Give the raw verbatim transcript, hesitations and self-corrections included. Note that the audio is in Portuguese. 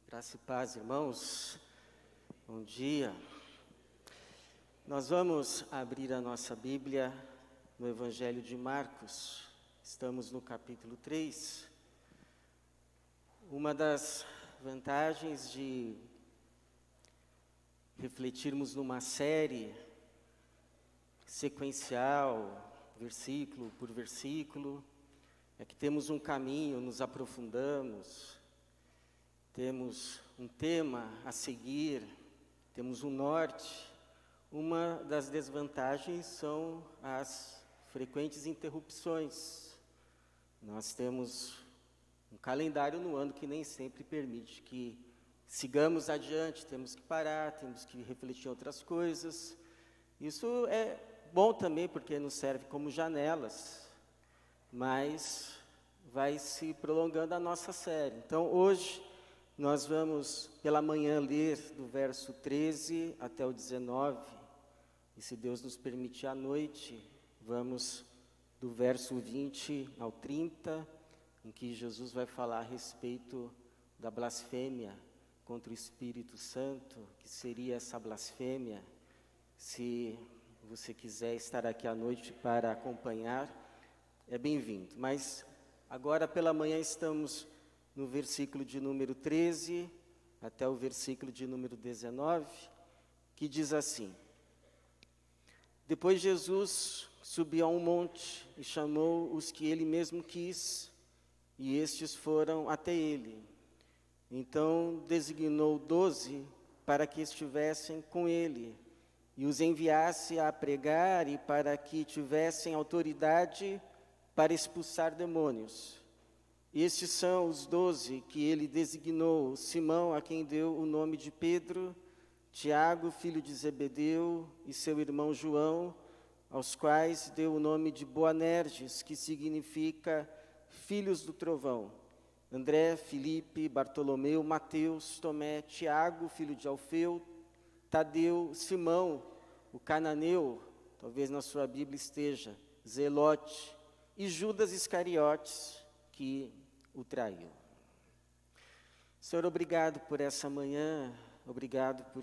Graça e paz, irmãos. Bom dia. Nós vamos abrir a nossa Bíblia no Evangelho de Marcos. Estamos no capítulo três. Uma das vantagens de refletirmos numa série sequencial, versículo por versículo, é que temos um caminho, nos aprofundamos, temos um tema a seguir, temos um norte. Uma das desvantagens são as frequentes interrupções. Nós temos um calendário no ano que nem sempre permite que sigamos adiante, temos que parar, temos que refletir em outras coisas. Isso é bom também porque nos serve como janelas, mas vai se prolongando a nossa série. Então hoje nós vamos pela manhã ler do verso treze até o dezenove, e se Deus nos permitir à noite, vamos do verso vinte ao trinta, em que Jesus vai falar a respeito da blasfêmia contra o Espírito Santo, que seria essa blasfêmia. Se você quiser estar aqui à noite para acompanhar, é bem-vindo. Mas agora pela manhã estamos no versículo de número treze até o versículo de número dezenove, que diz assim: Depois Jesus subiu a um monte e chamou os que ele mesmo quis, e estes foram até ele. Então designou doze para que estivessem com ele, e os enviasse a pregar e para que tivessem autoridade para expulsar demônios. Estes são os doze que ele designou: Simão, a quem deu o nome de Pedro, Tiago, filho de Zebedeu, e seu irmão João, aos quais deu o nome de Boanerges, que significa filhos do trovão, André, Filipe, Bartolomeu, Mateus, Tomé, Tiago, filho de Alfeu, Tadeu, Simão, o cananeu, talvez na sua Bíblia esteja, Zelote, e Judas Iscariotes, que o traiu. Senhor, obrigado por essa manhã, obrigado por